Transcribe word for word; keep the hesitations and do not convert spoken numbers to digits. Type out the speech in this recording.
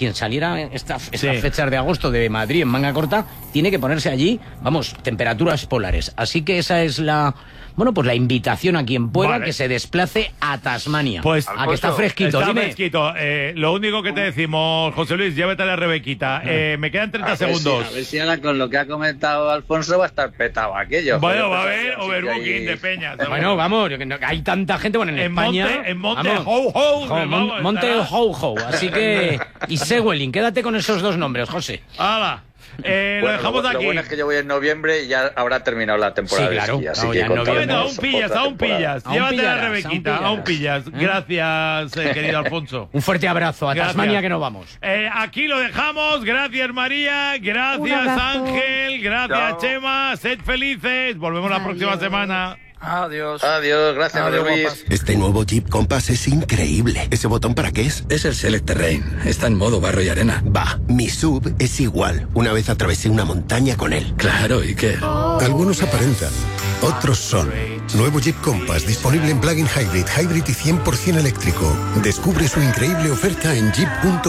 quien saliera esta, estas Sí. fechas de agosto de Madrid en manga corta, tiene que ponerse allí, vamos, temperaturas polares. Así que esa es la, bueno, pues la invitación a quien pueda Vale. que se desplace a Tasmania. Pues a que está fresquito, Está dime. fresquito. Eh, lo único que te decimos, José Luis, llévate a la Rebequita. Eh, me quedan treinta A ver si- segundos. a ver si ahora con lo que ha comentado Alfonso va a estar petado aquello. Bueno, Joder, va a pues, haber así que overbooking ahí- de peñas. Bueno, vamos, que no- hay tanta gente, bueno, en, En España... Monte- en Monte vamos, Ho Ho, Jo, vamos, Mon- Monte estará. Ho Ho, así que... Y Sewelin, quédate con esos dos nombres, José. ¡Hala! Eh, Bueno, lo dejamos lo, aquí. Lo bueno es que yo voy en noviembre y ya habrá terminado la temporada Sí, claro, de esquí, así claro, que ya en contaremos Bueno, aún pillas, otra aún temporada. pillas. Aún Llévate a pillarás, la Rebequita, aún aún pillarás. pillas. Gracias, eh, querido Alfonso. Un fuerte abrazo a Gracias. Tasmania que no vamos. Eh, aquí lo dejamos. Gracias, María. Un Gracias, abrazo. Ángel. Gracias, Chao. Chema. Sed felices. Volvemos la próxima Adiós. semana. Adiós. Adiós, gracias, Adiós, María Luis. guapas. Este nuevo Jeep Compass es increíble. ¿Ese botón para qué es? Es el Select Terrain. Está en modo barro y arena. Va, mi sub es igual. Una vez atravesé una montaña con él. Claro, ¿y qué? Algunos aparentan, otros son. Nuevo Jeep Compass disponible en plug-in hybrid, hybrid y cien por ciento eléctrico. Descubre su increíble oferta en jeep punto